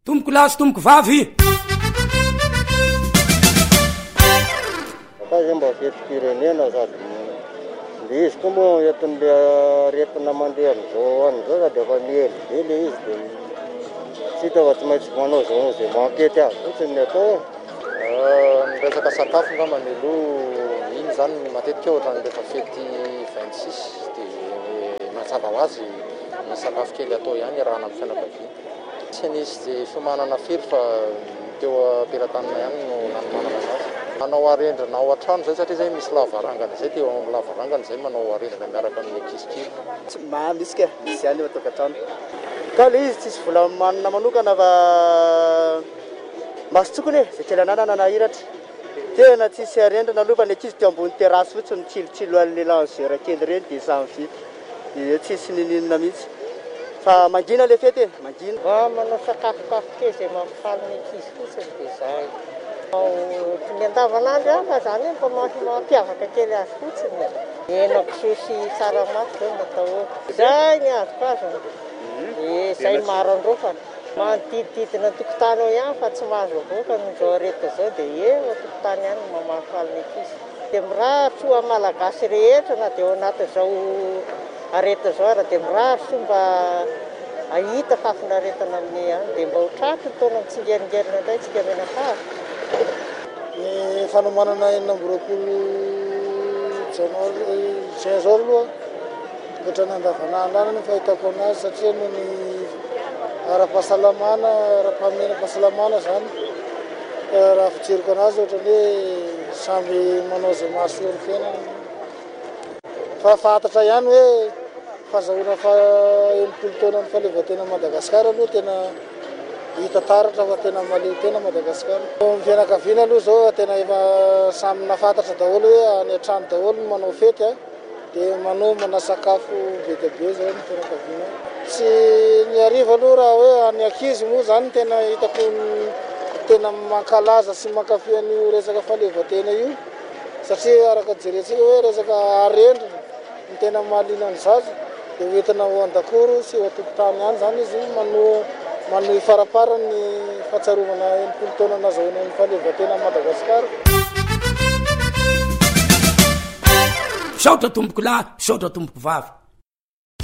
tomboko lasy tomboko vavy mba feti-pirenena sady le izy koa moa entin'le aretina mandeha am'izao an'izao sady efa miely le izy de tsy hita fa tsy maintsy manao zao zay mankety azy fotsiny ny atao ny resaka sakafo ngamba ny aloha iny zany matetika ohatrany rehefa fety 26 de mazava ho azy ny sakafo kely atao ihany arahana amin'ny fianakaviana tsy nisy zay fiomanana firy fa teo ampelantanana ihany no nanomanana anazy manao arendrina ao an-trano zay satria zay misy lavarangana zay teo amin'ny lavarangana zay manao arendrina miaraka amin'ny ankizikely tsy misy ka misy ihany eo an-tokantrano ka le izy tsisy vola manana manokana fa masotsokony e zay kely ananana nahiratra tena tsisy arendrina aloha fa ny ankizy teo ambony terasy fotsiny tsilotsilo an'lehilahy zera kely reny de samy vita de tsisy nininona mihitsy fa mangina le fety e mangina manao sakafokafo kely zay mampifaly ny ankizy fotsiny de zay ny andavanandro fa zany mba mampiavaka kely azy fotsiny henako sosy tsaramaso zao natao zay ny azoko azy zay maro androfana manodidididina tokotany ao ihany fa tsy mahazo avoaka nizao areta zao de eo tokotany ihany mampifaly ny ankizy de mirahatra ho malagasy rehetra na de ao anatin'izao areta zao ara de mirahatra mba ahita fafinaretana amin'ny any de mba ho tratry ny taona mitsingeringerina indray tsika menafavy ny fanomanana enina amby roapolo janoary aloha ohatrany andavanandro any ny fahitako anazy satria no ny ara-pahasalamana ara-pahamena fahasalamana zany raha fijeriko anazy ohatrany hoe samby manao zay mahasoa ny fiainana fa fantatra ihany hoe fahazahoana fa 80 taona ny fahaleovan-tena Madagasikara aloha tena hita taratra fa tena maleo tena Madagasikara. Ny fianakaviana aloha zao tena efa samy nafantatra daholo hoe any an-trano daholo no manao fety de manomana sakafo be dia be zao ny fianakaviana. Tsy ny hariva aloha raha hoe any ankizy moa zany tena hitako tena mankalaza sy mankafy an'io resaka fahaleovan-tena io satria araka jerentsika hoe resaka arendrina ny tena mahaliana ny zaza de hoentina ho an-dakoro sy ho atokotany ihany zany izy manohy farapara ny fahatsaromana 80 taona nazahoana ny fahaleovan-tena Madagasikara. Saotra tomboko lahy, saotra tomboko vavy.